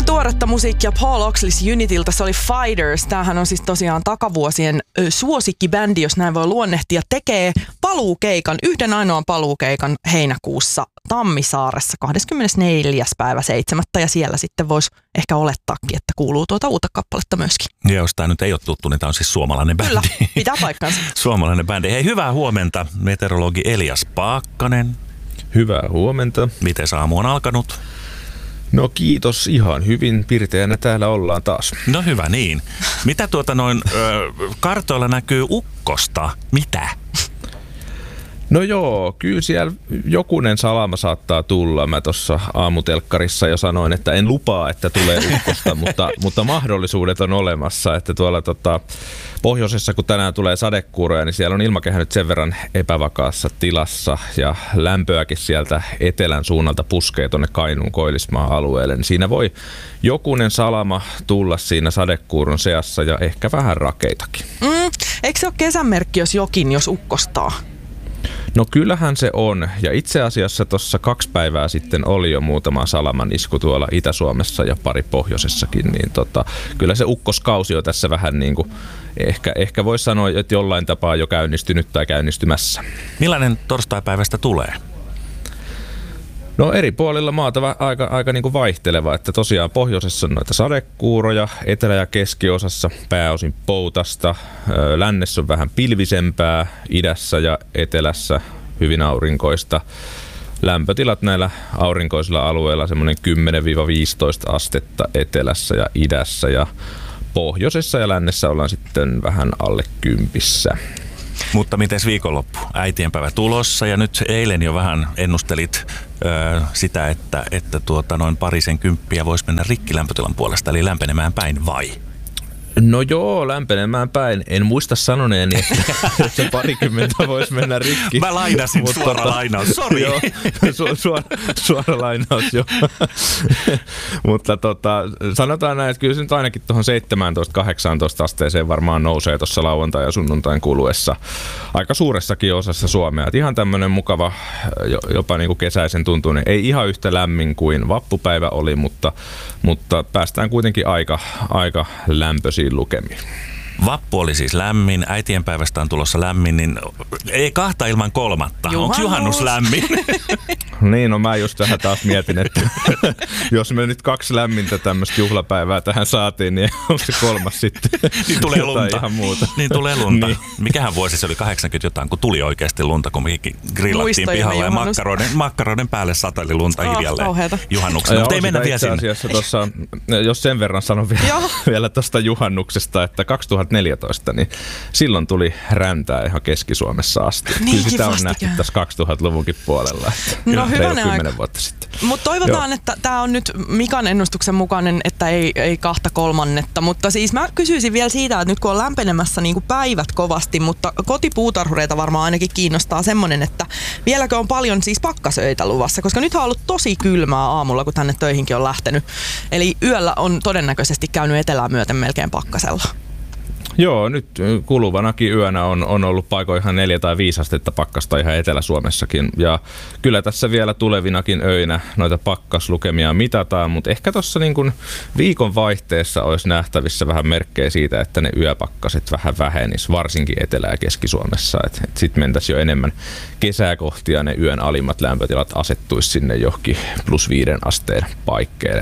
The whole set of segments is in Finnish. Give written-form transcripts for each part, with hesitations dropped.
Ihan tuoretta musiikkia Paul Oxley's Unitylta, se oli Fighters. Tämähän on siis tosiaan takavuosien suosikkibändi, jos näin voi luonnehtia. Tekee paluukeikan, yhden ainoan paluukeikan heinäkuussa Tammisaaressa 24.7. ja siellä sitten voisi ehkä olettaakin, että kuuluu tuota uutta kappaletta myöskin. Ja jos tämä nyt ei ole tuttu, niin tämä on siis suomalainen bändi. Kyllä, pitää paikkansa. Suomalainen bändi. Hei, hyvää huomenta, meteorologi Elias Paakkanen. Hyvää huomenta. Miten aamu on alkanut? No kiitos, ihan hyvin pirteänä täällä ollaan taas. No hyvä niin. Mitä kartoilla näkyy ukkosta? Mitä? No joo, kyllä siellä jokunen salama saattaa tulla. Mä tuossa aamutelkkarissa jo sanoin, että en lupaa, että tulee ukkosta, mutta mahdollisuudet on olemassa. Että tuolla pohjoisessa, kun tänään tulee sadekuuroja, niin siellä on ilmakehä nyt sen verran epävakaassa tilassa ja lämpöäkin sieltä etelän suunnalta puskee tuonne Kainuun Koillismaan alueelle. Niin siinä voi jokunen salama tulla siinä sadekuuron seassa ja ehkä vähän rakeitakin. Eikö se ole kesänmerkki, jos jokin, jos ukkostaa? No kyllähän se on, ja itse asiassa tuossa 2 päivää sitten oli jo muutama salaman isku tuolla Itä-Suomessa ja pari pohjoisessakin, niin kyllä se ukkoskausi on tässä vähän niin kuin, ehkä voisi sanoa, että jollain tapaa jo käynnistynyt tai käynnistymässä. Millainen torstaipäivästä tulee? No eri puolilla maata aika niin kuin vaihteleva, että tosiaan pohjoisessa on noita sadekuuroja, etelä- ja keskiosassa pääosin poutasta, lännessä on vähän pilvisempää, idässä ja etelässä hyvin aurinkoista. Lämpötilat näillä aurinkoisilla alueilla semmoinen 10-15 astetta etelässä ja idässä ja pohjoisessa ja lännessä ollaan sitten vähän alle 10. Mutta mites viikonloppu? Äitienpäivä tulossa ja nyt eilen jo vähän ennustelit sitä, että noin 20 voisi mennä rikki lämpötilan puolesta, eli lämpenemään päin vai? No joo, lämpenemään päin. En muista sanoneeni, että se 20 voisi mennä rikki. Mä lainasin suora lainaus, sori. Joo, suora lainaus, joo. Mutta sanotaan näin, että kyllä se nyt ainakin tuohon 17-18 asteeseen varmaan nousee tuossa lauantai- ja sunnuntain kuluessa aika suuressakin osassa Suomea. Et ihan tämmöinen mukava, jopa niin kuin kesäisen tuntuinen. Ei ihan yhtä lämmin kuin vappupäivä oli, mutta päästään kuitenkin aika lämpöisiin lukemiin. Vappu oli siis lämmin, äitienpäivästä on tulossa lämmin, niin ei 2 ilman 3. Onko juhannus lämmin? Niin, no mä just tähän taas mietin, että jos me nyt 2 lämmintä tämmöistä juhlapäivää tähän saatiin, niin on se 3 sitten. Niin tulee lunta. Ihan muuta. Niin tulee lunta. Niin. Mikähän vuosi se oli 80 jotain, kun tuli oikeasti lunta, kun me grillattiin pihalla ja makkaroiden päälle sateli lunta hiljalleen juhannuksena. Mutta ei mennä vielä sinne. Tuossa, jos sen verran sanon vielä tuosta juhannuksesta, että 2014, niin silloin tuli räntää ihan Keski-Suomessa asti. Kyllä sitä on nähty tässä 2000-luvunkin puolella. No hyvänen aika. Vuotta sitten. Mutta toivotaan, että tämä on nyt Mikan ennustuksen mukainen, että ei 2/3. Mutta siis mä kysyisin vielä siitä, että nyt kun on lämpenemässä niin kuin päivät kovasti, mutta kotipuutarhureita varmaan ainakin kiinnostaa semmoinen, että vieläkö on paljon siis pakkasöitä luvassa, koska nyt on ollut tosi kylmää aamulla, kun tänne töihinkin on lähtenyt. Eli yöllä on todennäköisesti käynyt etelää myöten melkein pakkasella. Joo, nyt kuluvanakin yönä on ollut paikoin ihan 4 tai 5 astetta pakkasta ihan Etelä-Suomessakin. Ja kyllä tässä vielä tulevinakin öinä noita pakkaslukemia mitataan, mutta ehkä tuossa niin kuin viikon vaihteessa olisi nähtävissä vähän merkkejä siitä, että ne yöpakkaset vähän vähenis, varsinkin Etelä- ja Keski-Suomessa. Sitten mentäisiin jo enemmän kesää kohti ja ne yön alimmat lämpötilat asettuisi sinne johonkin +5 asteen paikkeelle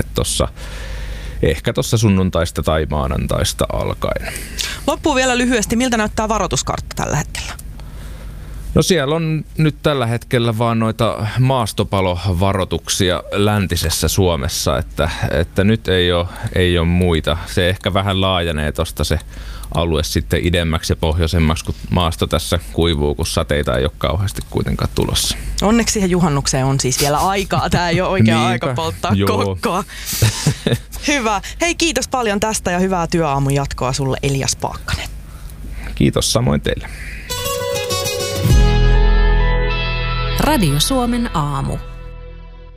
ehkä tuossa sunnuntaista tai maanantaista alkaen. Loppuun vielä lyhyesti, miltä näyttää varoituskartta tällä hetkellä? No siellä on nyt tällä hetkellä vaan noita maastopalovaroituksia läntisessä Suomessa, että nyt ei ole muita. Se ehkä vähän laajenee tuosta se alue sitten idemmäksi ja pohjoisemmaksi, kun maasto tässä kuivuu, kun sateita ei ole kauheasti kuitenkaan tulossa. Onneksi siihen juhannukseen on siis vielä aikaa. Tämä ei ole oikea aika polttaa kokkoa. Hyvä. Hei, kiitos paljon tästä ja hyvää työaamun jatkoa sulle, Elias Paakkanen. Kiitos samoin teille. Radio Suomen aamu.